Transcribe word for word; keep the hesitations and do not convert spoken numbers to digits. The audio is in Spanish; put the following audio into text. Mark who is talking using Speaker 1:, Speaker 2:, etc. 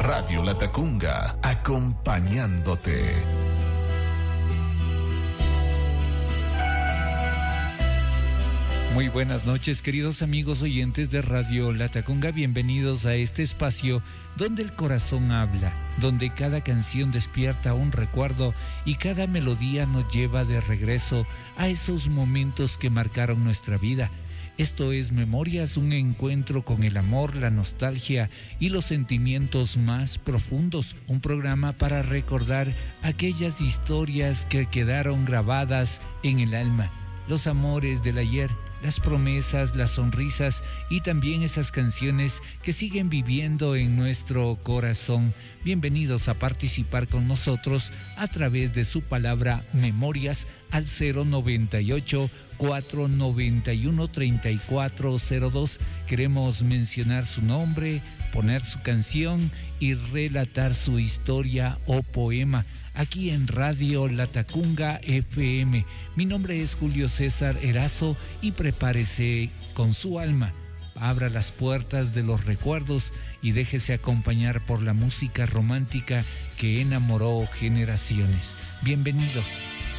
Speaker 1: Radio Latacunga, acompañándote.
Speaker 2: Muy buenas noches, queridos amigos oyentes de Radio Latacunga. Bienvenidos a este espacio donde el corazón habla, donde cada canción despierta un recuerdo y cada melodía nos lleva de regreso a esos momentos que marcaron nuestra vida. Esto es Memorias, un encuentro con el amor, la nostalgia y los sentimientos más profundos. Un programa para recordar aquellas historias que quedaron grabadas en el alma, los amores del ayer, las promesas, las sonrisas y también esas canciones que siguen viviendo en nuestro corazón. Bienvenidos a participar con nosotros a través de su palabra Memorias al cero noventa y ocho, cuatrocientos noventa y uno, treinta y cuatro cero dos. Queremos mencionar su nombre, poner su canción y relatar su historia o poema aquí en Radio Latacunga F M. Mi nombre es Julio César Erazo y prepárese con su alma. Abra las puertas de los recuerdos y déjese acompañar por la música romántica que enamoró generaciones. Bienvenidos.